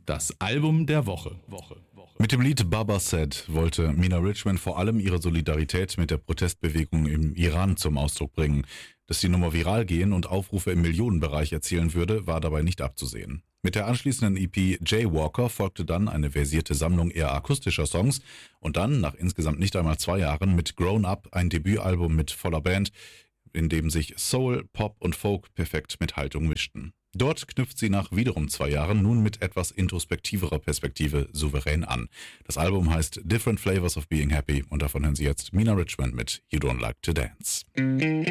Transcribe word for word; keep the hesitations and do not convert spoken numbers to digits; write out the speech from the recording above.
Das Album der Woche. Mit dem Lied Baba Said wollte Mina Richman vor allem ihre Solidarität mit der Protestbewegung im Iran zum Ausdruck bringen. Dass die Nummer viral gehen und Aufrufe im Millionenbereich erzielen würde, war dabei nicht abzusehen. Mit der anschließenden E P Jaywalker folgte dann eine versierte Sammlung eher akustischer Songs und dann, nach insgesamt nicht einmal zwei Jahren, mit Grown Up ein Debütalbum mit voller Band, in dem sich Soul, Pop und Folk perfekt mit Haltung mischten. Dort knüpft sie nach wiederum zwei Jahren nun mit etwas introspektiverer Perspektive souverän an. Das Album heißt Different Flavors of Being Happy und davon hören Sie jetzt Mina Richman mit You Don't Like to Dance.